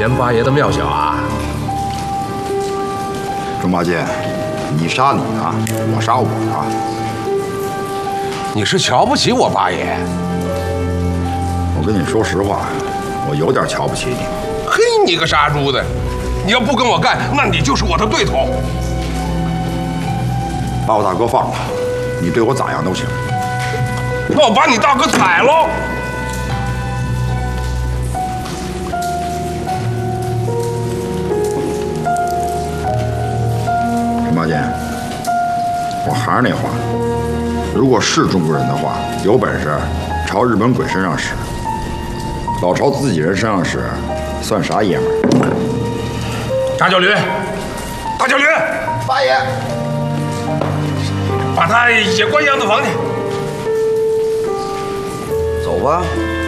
嫌八爷的庙小啊？ 钟八戒，你杀你的，我杀我的。 你是瞧不起我八爷？ 我跟你说实话，我有点瞧不起你。 嘿，你个杀猪的！你要不跟我干，那你就是我的对头。 把我大哥放了，你对我咋样都行。 那我把你大哥宰喽！ 钟八戒，我还是那话，如果是中国人的话，有本事朝日本鬼身上使，老朝自己人身上使，算啥爷们儿？ 大脚驴，大脚驴， 八爷， 把他也关杨子房去。 走吧。